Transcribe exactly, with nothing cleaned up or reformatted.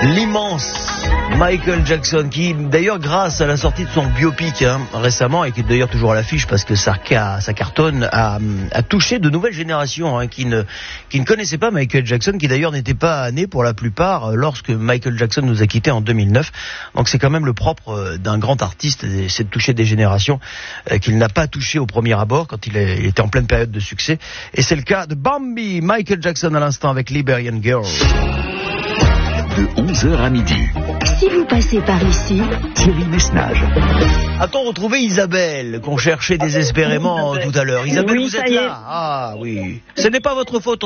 L'immense Michael Jackson, qui d'ailleurs grâce à la sortie de son biopic hein, récemment, et qui est d'ailleurs toujours à l'affiche parce que ça, ça cartonne, a, a touché de nouvelles générations hein, qui, ne, qui ne connaissaient pas Michael Jackson, qui d'ailleurs n'étaient pas nés pour la plupart lorsque Michael Jackson nous a quittés en deux mille neuf. Donc c'est quand même le propre d'un grand artiste, c'est de toucher des générations euh, qu'il n'a pas touché au premier abord quand il, est, il était en pleine période de succès. Et c'est le cas de Bambi, Michael Jackson à l'instant avec Liberian Girl. De onze heures à midi. Si vous passez par ici, Thierry Messnage. A-t-on retrouvé Isabelle, qu'on cherchait désespérément tout à l'heure? Isabelle, Oui, vous ça êtes y est. là? Ah oui. Ce n'est pas votre faute.